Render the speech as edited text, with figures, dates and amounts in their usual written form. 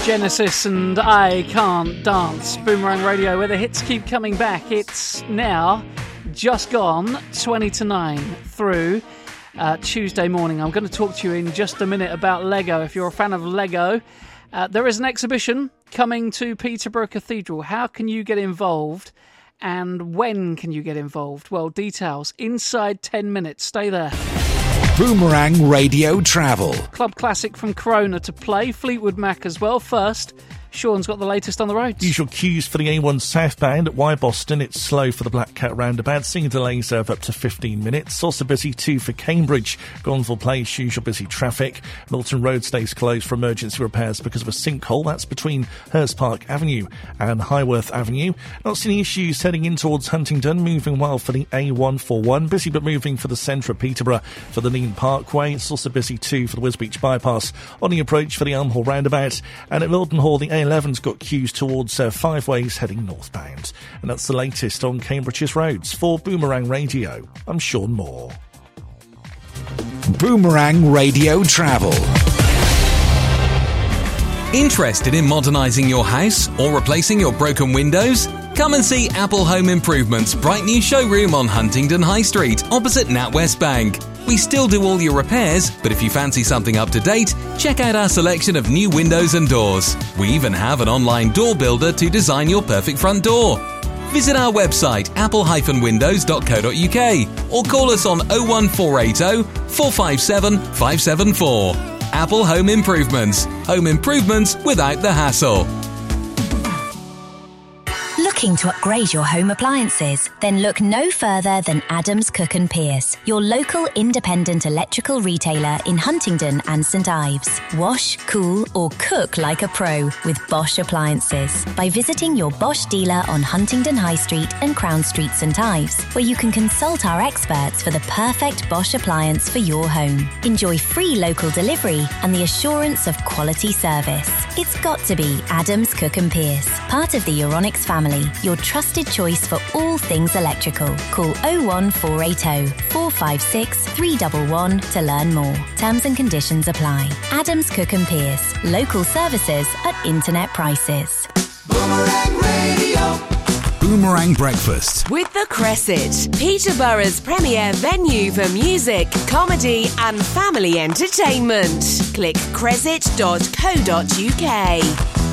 Genesis and I Can't Dance. Boomerang Radio, where the hits keep coming back. It's now just gone 20 to 9 through Tuesday morning. I'm going to talk to you in just a minute about Lego. If you're a fan of Lego, there is an exhibition coming to Peterborough Cathedral. How can you get involved and when can you get involved? Well, details inside 10 minutes. Stay there. Boomerang Radio Travel. Club Classic from Corona to play. Fleetwood Mac as well. First, Sean's got the latest on the roads. Usual queues for the A1 southbound at Y Boston. It's slow for the Black Cat roundabout, seeing delays of up to 15 minutes. Also busy too for Cambridge. Gonville Place, usual busy traffic. Milton Road stays closed for emergency repairs because of a sinkhole. That's between Hurst Park Avenue and Highworth Avenue. Not seeing any issues heading in towards Huntingdon. Moving well for the A141. Busy but moving for the centre of Peterborough for the Lean Parkway. It's also busy too for the Wisbeach bypass on the approach for the Elm Hall roundabout. And at Mildenhall, the A11's got queues towards Five Ways heading northbound. And that's the latest on Cambridge's roads. For Boomerang Radio, I'm Sean Moore. Boomerang Radio Travel. Interested in modernising your house or replacing your broken windows? Come and see Apple Home Improvement's bright new showroom on Huntingdon High Street, opposite NatWest Bank. We still do all your repairs, but if you fancy something up to date, check out our selection of new windows and doors. We even have an online door builder to design your perfect front door. Visit our website apple-windows.co.uk or call us on 01480 457 574. Apple Home Improvements. Home improvements without the hassle. Looking to upgrade your home appliances? Then look no further than Adams Cook & Pierce, your local independent electrical retailer in Huntingdon and St Ives. Wash, cool or cook like a pro with Bosch appliances by visiting your Bosch dealer on Huntingdon High Street and Crown Street St Ives, where you can consult our experts for the perfect Bosch appliance for your home. Enjoy free local delivery and the assurance of quality service. It's got to be Adams Cook & Pierce, part of the Euronics family. Your trusted choice for all things electrical. Call 01480 456 311 to learn more. Terms and conditions apply. Adams Cook & Pierce. Local services at internet prices. Boomerang Radio. Boomerang Breakfast with the Cresset, Peterborough's premier venue for music, comedy and family entertainment. Click cresset.co.uk.